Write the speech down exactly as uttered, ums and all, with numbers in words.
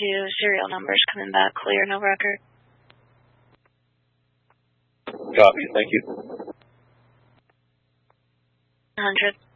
two serial numbers coming back clear, no record. Copy, thank you. one hundred.